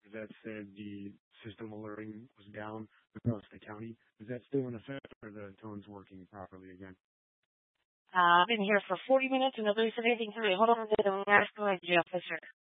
that said the system alerting was down across the county. Is that still in effect, or the tone's working properly again? I've been here for 40 minutes and nobody's said anything to me. Hold on a minute, I'm going to ask my officer.